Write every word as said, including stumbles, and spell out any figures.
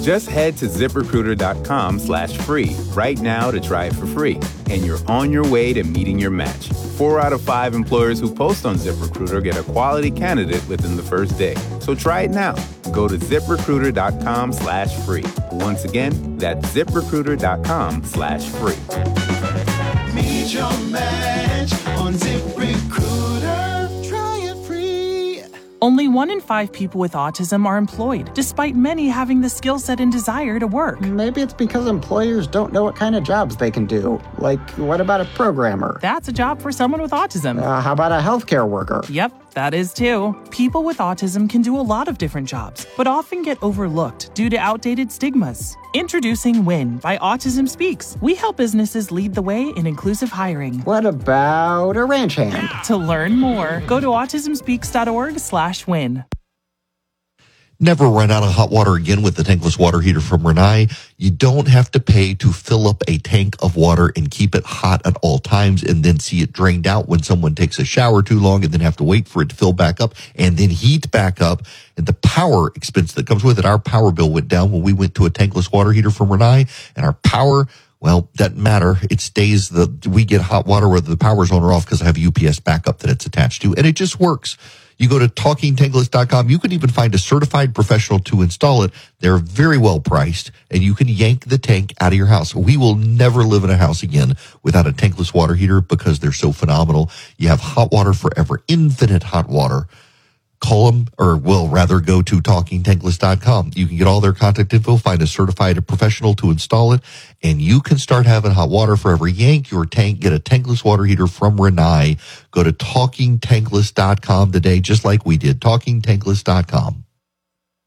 Just head to ZipRecruiter.com slash free right now to try it for free. And you're on your way to meeting your match. Four out of five employers who post on ZipRecruiter get a quality candidate within the first day. So try it now. Go to ZipRecruiter.com slash free. Once again, that's ZipRecruiter.com slash free. Meet your match on ZipRecruiter. Try it free. Only one in five people with autism are employed, despite many having the skill set and desire to work. Maybe it's because employers don't know what kind of jobs they can do. Like, what about a programmer? That's a job for someone with autism. Uh, how about a healthcare worker? Yep, that is too. People with autism can do a lot of different jobs, but often get overlooked due to outdated stigmas. Introducing WIN by Autism Speaks. We help businesses lead the way in inclusive hiring. What about a ranch hand? To learn more, go to autismspeaks.org slash win. Never run out of hot water again with the tankless water heater from Rinnai. You don't have to pay to fill up a tank of water and keep it hot at all times and then see it drained out when someone takes a shower too long and then have to wait for it to fill back up and then heat back up. And the power expense that comes with it, our power bill went down when we went to a tankless water heater from Rinnai, and our power, well, doesn't matter. It stays, the we get hot water whether the power's on or off because I have a U P S backup that it's attached to, and it just works. You go to talking tankless dot com. You can even find a certified professional to install it. They're very well priced, and you can yank the tank out of your house. We will never live in a house again without a tankless water heater because they're so phenomenal. You have hot water forever, infinite hot water. Call them, or well, rather go to talking tankless dot com. You can get all their contact info, find a certified professional to install it, and you can start having hot water forever. Yank your tank, get a tankless water heater from Rinnai. Go to talking tankless dot com today, just like we did, talking tankless dot com.